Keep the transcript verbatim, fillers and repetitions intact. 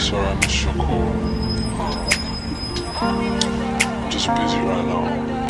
Sorry I missed your call. I'm just busy right now.